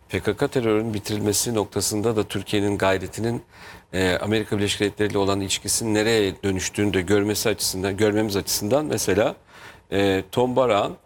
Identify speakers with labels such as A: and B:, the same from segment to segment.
A: PKK terörünün bitirilmesi noktasında da Türkiye'nin gayretinin Amerika Birleşik Devletleri ile olan ilişkisinin nereye dönüştüğünü de görmemiz açısından mesela Tom Barak'ın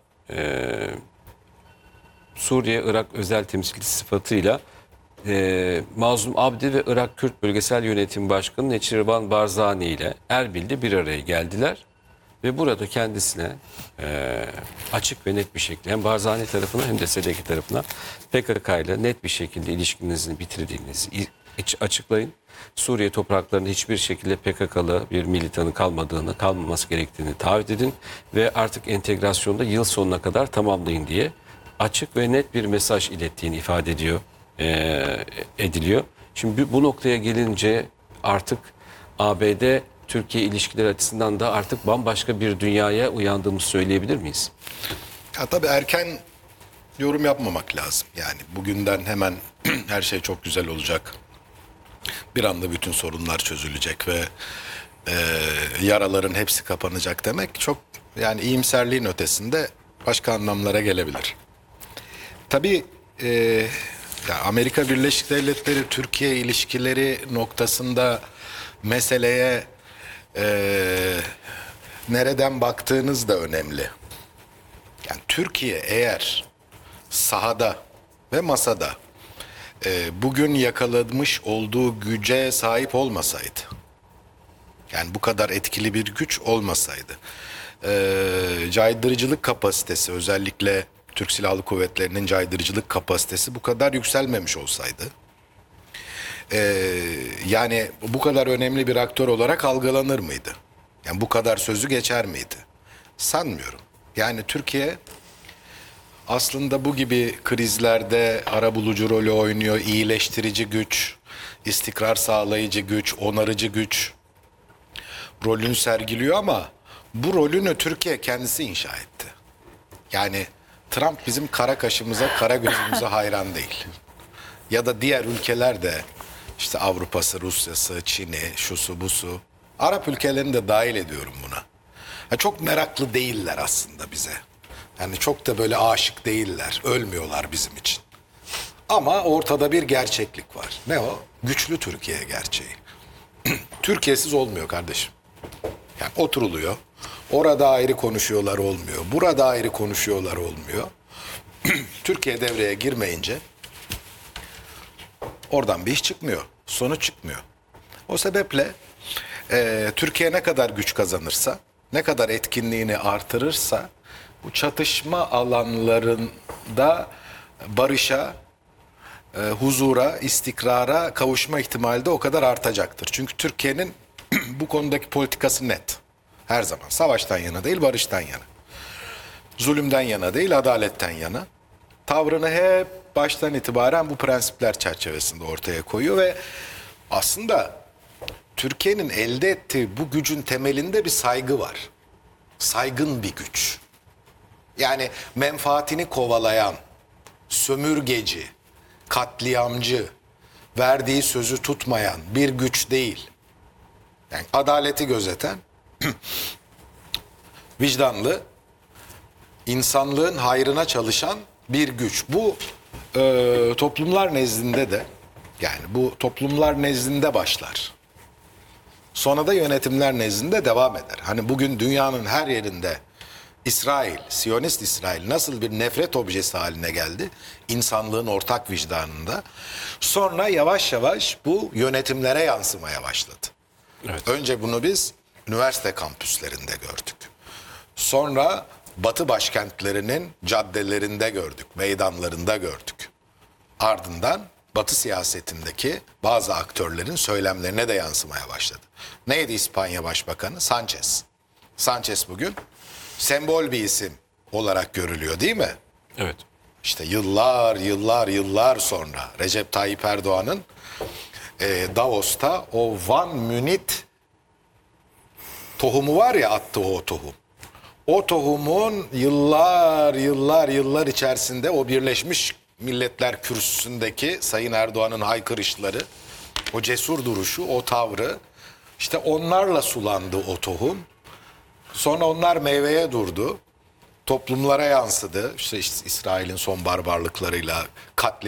A: Suriye Irak özel temsilcisi sıfatıyla Mazlum Abdi ve Irak Kürt Bölgesel Yönetim Başkanı Neçirvan Barzani ile Erbil'de bir araya geldiler. Ve burada kendisine açık ve net bir şekilde hem Barzani tarafına hem de SDG tarafına PKK ile net bir şekilde ilişkinizin bitirdiğinizi açıklayın. Suriye topraklarında hiçbir şekilde PKK'lı bir militanın kalmaması gerektiğini taahhüt edin ve artık entegrasyonda yıl sonuna kadar tamamlayın diye açık ve net bir mesaj ilettiğini ifade ediliyor. Şimdi bu noktaya gelince artık ABD Türkiye ilişkileri açısından da artık bambaşka bir dünyaya uyandığımızı söyleyebilir miyiz?
B: Ya tabii erken yorum yapmamak lazım. Yani bugünden hemen her şey çok güzel olacak. Bir anda bütün sorunlar çözülecek ve yaraların hepsi kapanacak demek çok yani iyimserliğin ötesinde başka anlamlara gelebilir. Tabii ya Amerika Birleşik Devletleri Türkiye ilişkileri noktasında meseleye nereden baktığınız da önemli. Yani Türkiye eğer sahada ve masada bugün yakalamış olduğu güce sahip olmasaydı, yani bu kadar etkili bir güç olmasaydı, caydırıcılık kapasitesi, özellikle Türk Silahlı Kuvvetleri'nin caydırıcılık kapasitesi bu kadar yükselmemiş olsaydı, yani bu kadar önemli bir aktör olarak algılanır mıydı? Yani bu kadar sözü geçer miydi? Sanmıyorum. Yani Türkiye aslında bu gibi krizlerde arabulucu rolü oynuyor, iyileştirici güç, istikrar sağlayıcı güç, onarıcı güç rolünü sergiliyor ama bu rolünü Türkiye kendisi inşa etti. Yani Trump bizim kara kaşımıza, kara gözümüze hayran değil. Ya da diğer ülkeler de işte Avrupa'sı, Rusya'sı, Çin'i, şusu, busu. Arap ülkelerini de dahil ediyorum buna. Ya çok meraklı değiller aslında bize. Yani çok da böyle aşık değiller. Ölmüyorlar bizim için. Ama ortada bir gerçeklik var. Ne o? Güçlü Türkiye gerçeği. Türkiye'siz olmuyor kardeşim. Yani oturuluyor. Orada ayrı konuşuyorlar olmuyor. Burada ayrı konuşuyorlar olmuyor. Türkiye devreye girmeyince oradan bir iş çıkmıyor. Sonuç çıkmıyor. O sebeple Türkiye ne kadar güç kazanırsa, ne kadar etkinliğini artırırsa bu çatışma alanlarında barışa, huzura, istikrara kavuşma ihtimali de o kadar artacaktır. Çünkü Türkiye'nin bu konudaki politikası net. Her zaman savaştan yana değil, barıştan yana. Zulümden yana değil, adaletten yana. Tavrını hep baştan itibaren bu prensipler çerçevesinde ortaya koyuyor ve aslında Türkiye'nin elde ettiği bu gücün temelinde bir saygı var. Saygın bir güç. Yani menfaatini kovalayan, sömürgeci, katliamcı, verdiği sözü tutmayan bir güç değil. Yani adaleti gözeten, vicdanlı, insanlığın hayrına çalışan bir güç. Bu toplumlar nezdinde de, yani bu toplumlar nezdinde başlar. Sonra da yönetimler nezdinde devam eder. Hani bugün dünyanın her yerinde İsrail, Siyonist İsrail nasıl bir nefret objesi haline geldi? İnsanlığın ortak vicdanında. Sonra yavaş yavaş bu yönetimlere yansımaya başladı. Evet. Önce bunu biz üniversite kampüslerinde gördük. Sonra Batı başkentlerinin caddelerinde gördük, meydanlarında gördük. Ardından Batı siyasetindeki bazı aktörlerin söylemlerine de yansımaya başladı. Neydi İspanya Başbakanı? Sanchez. Sanchez bugün sembol bir isim olarak görülüyor değil mi?
A: Evet.
B: İşte yıllar sonra Recep Tayyip Erdoğan'ın Davos'ta o One Minute tohumu var ya, attığı o tohum. O tohumun yıllar içerisinde o Birleşmiş Milletler Kürsüsü'ndeki Sayın Erdoğan'ın haykırışları, o cesur duruşu, o tavrı, işte onlarla sulandı o tohum. Sonra onlar meyveye durdu. Toplumlara yansıdı. İşte İsrail'in son barbarlıklarıyla,